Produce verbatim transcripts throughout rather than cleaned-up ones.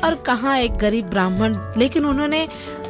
और कहाँ एक गरीब ब्राह्मण, लेकिन उन्होंने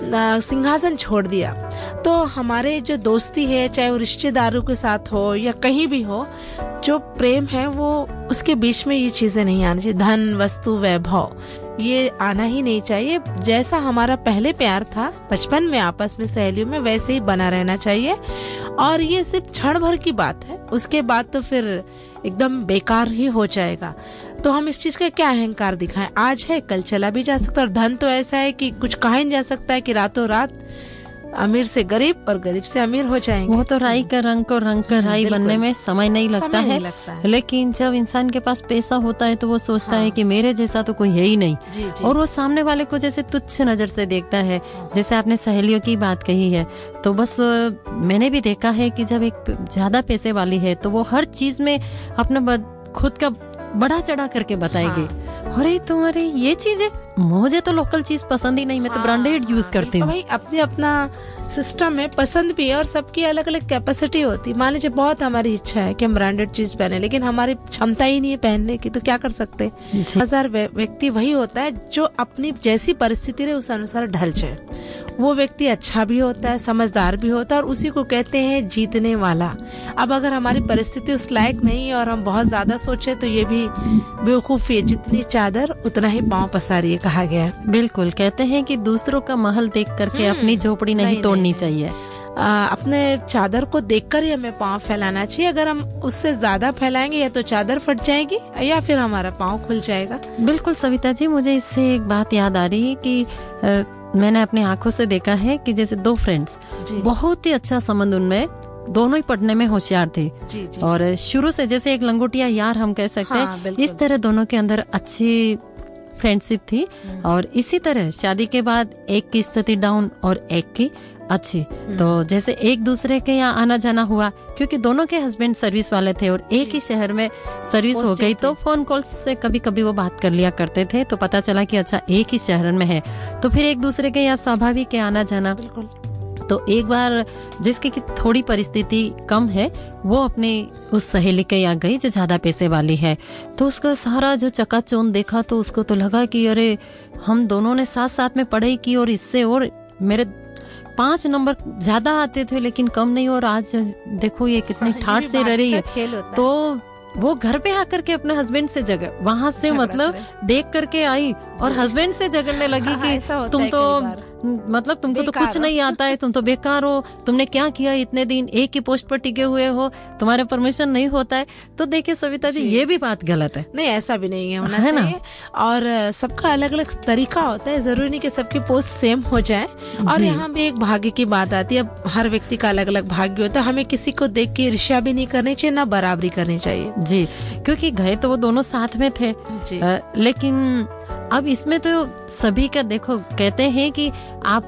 सिंहासन छोड़ दिया। तो हमारे जो दोस्ती है, चाहे वो रिश्तेदारों के साथ हो या कहीं भी हो, जो प्रेम है वो उसके बीच में ये चीजें नहीं आनी चाहिए। धन, वस्तु, वैभव ये आना ही नहीं चाहिए। जैसा हमारा पहले प्यार था बचपन में आपस में सहेलियों में, वैसे ही बना रहना चाहिए। और ये सिर्फ क्षण भर की बात है, उसके बाद तो फिर एकदम बेकार ही हो जाएगा। तो हम इस चीज का क्या अहंकार दिखाएं? आज है कल चला भी जा सकता है। और धन तो ऐसा है कि कुछ कहा ही नहीं जा सकता है कि रातों रात अमीर से गरीब और गरीब से अमीर हो जाएंगे। वो तो राई का रंग को रंग का राई बनने में समय नहीं लगता समय है, नहीं लगता है। लेकिन जब इंसान के पास पैसा होता है तो वो सोचता हाँ। है कि मेरे जैसा तो कोई है ही नहीं। जी, जी। और वो सामने वाले को जैसे तुच्छ नजर से देखता है। जैसे आपने सहेलियों की बात कही है, तो बस मैंने भी देखा है कि जब एक ज्यादा पैसे वाली है तो वो हर चीज में अपना खुद का बड़ा चढ़ा करके बताएगी। हाँ। अरे तुम्हारी ये चीज है, मुझे तो लोकल चीज पसंद ही नहीं, मैं तो हाँ, ब्रांडेड यूज करती हूँ। भाई अपने अपना सिस्टम है, पसंद भी है और सबकी अलग अलग कैपेसिटी होती है। मान लीजिए बहुत हमारी इच्छा है कि हम ब्रांडेड चीज पहने, लेकिन हमारी क्षमता ही नहीं है पहनने की, तो क्या कर सकते हैं? हजार व्यक्ति वही होता है जो अपनी जैसी परिस्थिति रहे उस अनुसार ढल जाए। वो व्यक्ति अच्छा भी होता है, समझदार भी होता है, और उसी को कहते हैं जीतने वाला। अब अगर हमारी परिस्थिति उस लायक नहीं है और हम बहुत ज्यादा सोचे तो ये भी बेवकूफी है। जितनी चादर उतना ही पांव पसारिए कहा गया है। बिल्कुल, कहते हैं कि दूसरों का महल देख करके अपनी झोपड़ी नहीं, नहीं तोड़नी नहीं, चाहिए। आ, अपने चादर को देखकर ही हमें पांव फैलाना चाहिए। अगर हम उससे ज्यादा फैलाएंगे या तो चादर फट जाएगी या फिर हमारा पांव खुल जाएगा। बिल्कुल सविता जी, मुझे इससे एक बात याद आ रही है कि आ, मैंने अपनी आंखों से देखा है कि जैसे दो फ्रेंड्स, बहुत ही अच्छा संबंध उनमें, दोनों ही पढ़ने में होशियार थे। जी, जी। और शुरू से जैसे एक लंगोटिया यार हम कह सकते हैं, हाँ, इस तरह दोनों के अंदर अच्छी फ्रेंडशिप थी। और इसी तरह शादी के बाद एक की स्थिति डाउन और एक की अच्छी। तो जैसे एक दूसरे के यहाँ आना जाना हुआ, क्योंकि दोनों के हस्बैंड सर्विस वाले थे और एक ही शहर में सर्विस हो गई, तो फोन कॉल से कभी कभी वो बात कर लिया करते थे। तो पता चला कि अच्छा एक ही शहर में है, तो फिर एक दूसरे के यहाँ स्वाभाविक है आना जाना। बिल्कुल। तो एक बार जिसकी की थोड़ी परिस्थिति कम है, वो अपनी उस सहेली के यहाँ गई जो ज्यादा पैसे वाली है। तो उसका सारा जो चकाचौंध देखा तो उसको तो लगा कि अरे हम दोनों ने साथ साथ में पढ़ाई की और इससे और मेरे पांच नंबर ज्यादा आते थे लेकिन कम नहीं, और आज देखो ये कितनी ठाठ से रह रही है। तो वो घर पे आकर के अपने हस्बैंड से झगड़, वहां से मतलब देख करके आई और हस्बैंड से झगड़ने लगी कि तुम तो मतलब तुमको तो कुछ नहीं आता है, तुम तो बेकार हो, तुमने क्या किया, इतने दिन एक ही पोस्ट पर टिके हुए हो, तुम्हारे परमिशन नहीं होता है। तो देखिए सविता जी, ये भी बात गलत है। नहीं, ऐसा भी नहीं है, होना है चाहिए। और सबका अलग अलग तरीका होता है, जरूरी नहीं कि सबकी पोस्ट सेम हो जाए। और यहाँ भी एक भाग्य की बात आती है। अब हर व्यक्ति का अलग अलग भाग्य होता है, हमें किसी को देख के ईर्ष्या भी नहीं करनी चाहिए, ना बराबरी करनी चाहिए। जी, क्योंकि गए तो वो दोनों साथ में थे, आ, लेकिन अब इसमें तो सभी का देखो, कहते हैं कि आप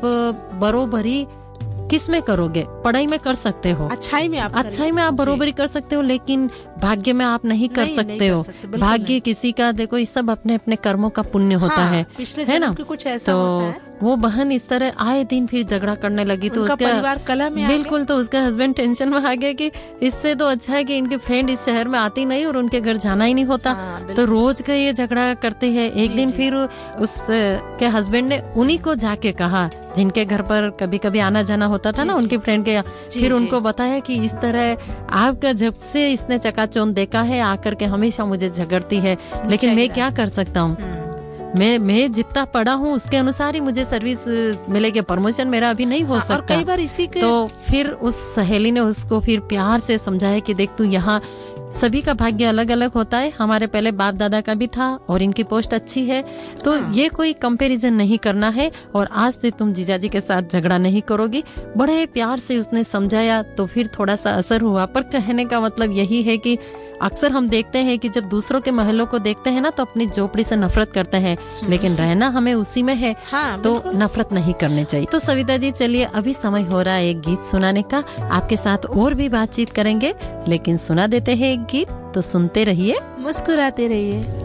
बरोबरी किस में करोगे? पढ़ाई में कर सकते हो, अच्छाई में आप अच्छाई में आप बरोबरी कर सकते हो, लेकिन भाग्य में आप नहीं कर नहीं, सकते नहीं हो सकते, भाग्य किसी का देखो, ये सब अपने अपने कर्मों का पुण्य होता हाँ, है, पिछले है ना? कुछ ऐसा तो होता है। वो बहन इस तरह आए दिन फिर झगड़ा करने लगी, तो उसका परिवार कलह में बिल्कुल, तो उसका हस्बैंड टेंशन में आ गया कि इससे तो अच्छा है कि इनके फ्रेंड इस शहर में आती नहीं और उनके घर जाना ही नहीं होता। हाँ, तो रोज का ये झगड़ा करते हैं। एक जी, दिन जी. फिर उस के हस्बैंड ने उन्हीं को जाके कहा, जिनके घर पर कभी कभी आना जाना होता था जी, ना उनके फ्रेंड के, फिर उनको बताया कि इस तरह आपका जब से इसने चकाचौंध देखा है आकर के हमेशा मुझे झगड़ती है, लेकिन मैं क्या कर सकता हूँ? मैं मैं जितना पढ़ा हूँ उसके अनुसार ही मुझे सर्विस मिलेगी, प्रमोशन मेरा अभी नहीं हो सकता। और कई बार इसी के तो फिर उस सहेली ने उसको फिर प्यार से समझाया कि देख तू यहाँ सभी का भाग्य अलग अलग होता है, हमारे पहले बाप दादा का भी था और इनकी पोस्ट अच्छी है, तो हाँ। ये कोई कंपैरिजन नहीं करना है और आज से तुम जीजाजी के साथ झगड़ा नहीं करोगी। बड़े प्यार से उसने समझाया, तो फिर थोड़ा सा असर हुआ। पर कहने का मतलब यही है कि अक्सर हम देखते हैं कि जब दूसरों के महलों को देखते हैं ना, तो अपनी झोपड़ी से नफरत करते हैं, लेकिन रहना हमें उसी में है। हाँ, तो नफरत नहीं करनी चाहिए। तो सविता जी, चलिए अभी समय हो रहा है एक गीत सुनाने का। आपके साथ और भी बातचीत करेंगे, लेकिन सुना देते हैं एक गीत, तो सुनते रहिए, मुस्कुराते रहिए।